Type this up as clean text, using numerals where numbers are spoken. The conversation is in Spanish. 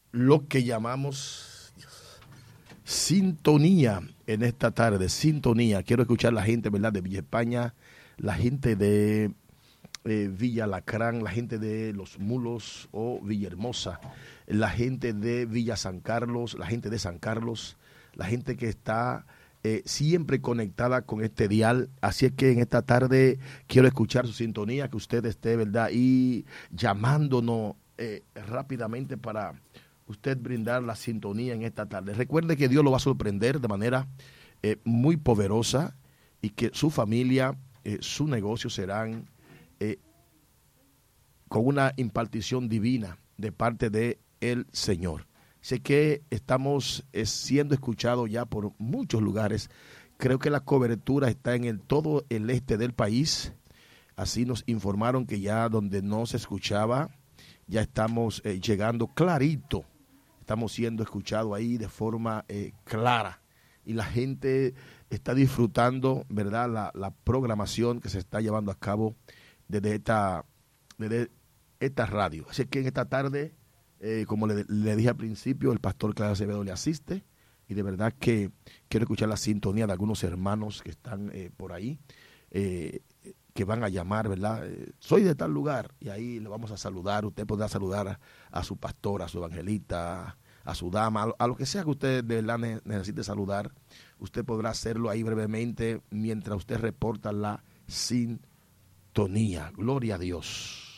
lo que llamamos sintonía en esta tarde, sintonía. Quiero escuchar la gente, ¿verdad?, de Villa España, la gente de Villa Lacrán, la gente de Los Mulos o Villahermosa, la gente de Villa San Carlos, la gente de San Carlos, la gente que está siempre conectada con este dial. Así es que en esta tarde quiero escuchar su sintonía, que usted esté, ¿verdad?, y llamándonos rápidamente para usted brindar la sintonía en esta tarde. Recuerde que Dios lo va a sorprender de manera muy poderosa y que su familia, su negocio serán con una impartición divina de parte de el Señor. Sé que estamos siendo escuchados ya por muchos lugares. Creo que la cobertura está en todo el este del país. Así nos informaron que ya donde no se escuchaba, ya estamos llegando clarito. Estamos siendo escuchados ahí de forma clara. Y la gente está disfrutando, ¿verdad?, la programación que se está llevando a cabo desde esta radio. Así que en esta tarde, como le dije al principio, el pastor Claudio Acevedo le asiste, y de verdad que quiero escuchar la sintonía de algunos hermanos que están por ahí, que van a llamar, ¿verdad? Soy de tal lugar, y ahí le vamos a saludar. Usted podrá saludar a su pastor, a su evangelista, a su dama, a lo que sea que usted de verdad necesite saludar. Usted podrá hacerlo ahí brevemente mientras usted reporta la sintonía. Gloria a Dios.